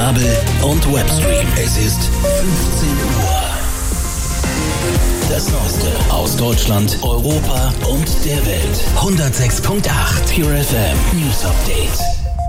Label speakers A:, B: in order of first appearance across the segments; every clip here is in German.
A: Kabel und Webstream. Es ist 15 Uhr. Das Neueste aus Deutschland, Europa und der Welt. 106.8 Pure FM News Update.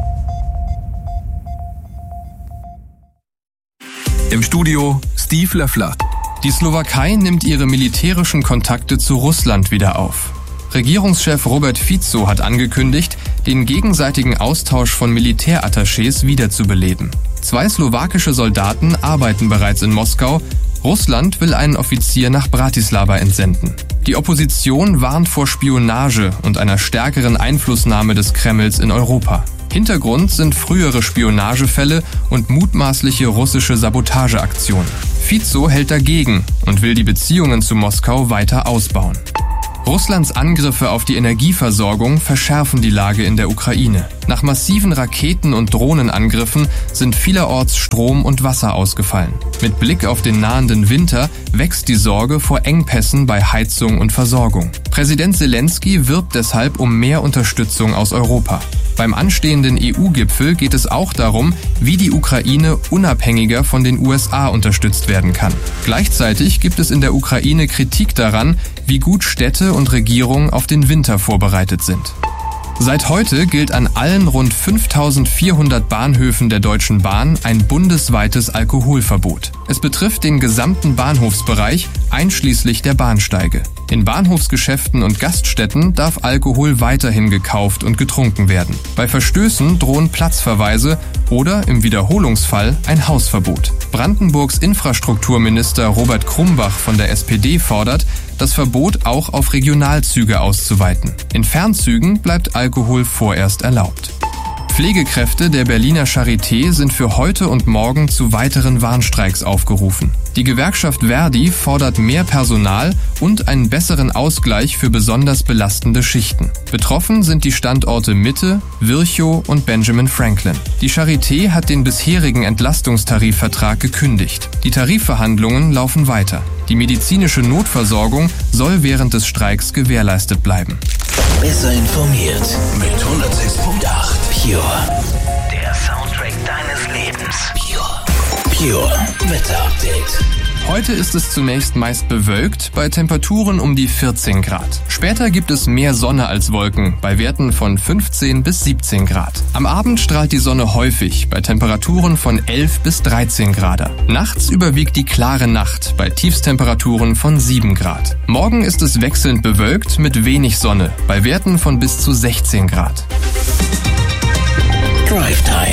B: Im Studio Steve Löffler. Die Slowakei nimmt ihre militärischen Kontakte zu Russland wieder auf. Regierungschef Robert Fico hat angekündigt, den gegenseitigen Austausch von Militärattachés wiederzubeleben. 2 slowakische Soldaten arbeiten bereits in Moskau. Russland will einen Offizier nach Bratislava entsenden. Die Opposition warnt vor Spionage und einer stärkeren Einflussnahme des Kremls in Europa. Hintergrund sind frühere Spionagefälle und mutmaßliche russische Sabotageaktionen. Fico hält dagegen und will die Beziehungen zu Moskau weiter ausbauen. Russlands Angriffe auf die Energieversorgung verschärfen die Lage in der Ukraine. Nach massiven Raketen- und Drohnenangriffen sind vielerorts Strom und Wasser ausgefallen. Mit Blick auf den nahenden Winter wächst die Sorge vor Engpässen bei Heizung und Versorgung. Präsident Zelensky wirbt deshalb um mehr Unterstützung aus Europa. Beim anstehenden EU-Gipfel geht es auch darum, wie die Ukraine unabhängiger von den USA unterstützt werden kann. Gleichzeitig gibt es in der Ukraine Kritik daran, wie gut Städte und Regierung auf den Winter vorbereitet sind. Seit heute gilt an allen rund 5.400 Bahnhöfen der Deutschen Bahn ein bundesweites Alkoholverbot. Es betrifft den gesamten Bahnhofsbereich, einschließlich der Bahnsteige. In Bahnhofsgeschäften und Gaststätten darf Alkohol weiterhin gekauft und getrunken werden. Bei Verstößen drohen Platzverweise oder im Wiederholungsfall ein Hausverbot. Brandenburgs Infrastrukturminister Robert Krumbach von der SPD fordert, das Verbot auch auf Regionalzüge auszuweiten. In Fernzügen bleibt Alkohol vorerst erlaubt. Pflegekräfte der Berliner Charité sind für heute und morgen zu weiteren Warnstreiks aufgerufen. Die Gewerkschaft Verdi fordert mehr Personal und einen besseren Ausgleich für besonders belastende Schichten. Betroffen sind die Standorte Mitte, Virchow und Benjamin Franklin. Die Charité hat den bisherigen Entlastungstarifvertrag gekündigt. Die Tarifverhandlungen laufen weiter. Die medizinische Notversorgung soll während des Streiks gewährleistet bleiben.
A: Besser informiert mit 106.8 Pure. Der Soundtrack deines Lebens. Pure Wetter Update.
B: Heute ist es zunächst meist bewölkt, bei Temperaturen um die 14 Grad. Später gibt es mehr Sonne als Wolken, bei Werten von 15 bis 17 Grad. Am Abend strahlt die Sonne häufig, bei Temperaturen von 11 bis 13 Grad. Nachts überwiegt die klare Nacht, bei Tiefstemperaturen von 7 Grad. Morgen ist es wechselnd bewölkt mit wenig Sonne, bei Werten von bis zu 16 Grad.
A: Drive Time.